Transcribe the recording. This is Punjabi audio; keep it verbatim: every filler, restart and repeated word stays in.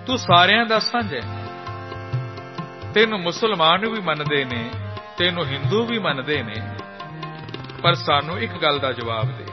ਤੂੰ ਸਾਰਿਆਂ ਦਾ ਸਾਂਝਾ, ਤੈਨੂੰ ਮੁਸਲਮਾਨ ਵੀ ਮੰਨਦੇ ਨੇ, ਤੈਨੂੰ ਹਿੰਦੂ ਵੀ ਮੰਨਦੇ ਨੇ, ਪਰ ਸਾਨੂੰ ਇੱਕ ਗੱਲ ਦਾ ਜਵਾਬ ਦੇ,